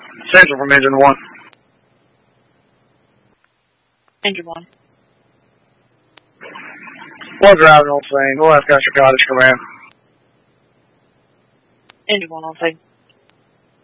Central from Engine 1. Engine 1. We'll drive on scene. We'll ask Usher Cottage Command. Engine 1 on scene.